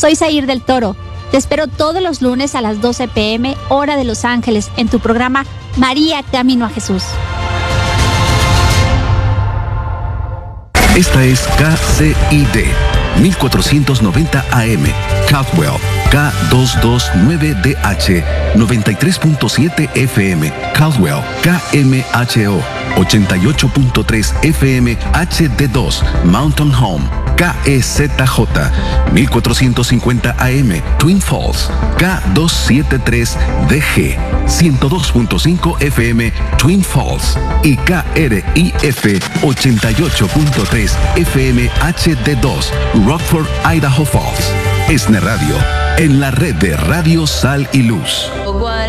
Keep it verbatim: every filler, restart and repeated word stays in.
Soy Zair del Toro. Te espero todos los lunes a las doce pm, hora de Los Ángeles, en tu programa María Camino a Jesús. Esta es K C I D, mil cuatrocientos noventa A M, Caldwell, K doscientos veintinueve D H, noventa y tres punto siete F M, Caldwell, K M H O, ochenta y ocho punto tres F M H D dos, Mountain Home, K E Z J, mil cuatrocientos cincuenta A M, Twin Falls, K doscientos setenta y tres D G, ciento dos punto cinco F M, Twin Falls, y K R I F ochenta y ocho punto tres F M H D dos, Rockford, Idaho Falls. ESNE Radio, en la red de Radio Sal y Luz.